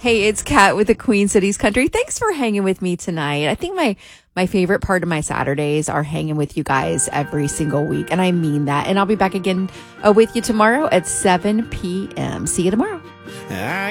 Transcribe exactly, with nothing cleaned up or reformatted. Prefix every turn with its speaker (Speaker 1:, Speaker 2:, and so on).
Speaker 1: Hey, it's Kat with the Queen Cities Country. Thanks for hanging with me tonight. I think my my favorite part of my Saturdays are hanging with you guys every single week, and I mean that. And I'll be back again uh, with you tomorrow at seven p.m. See you tomorrow.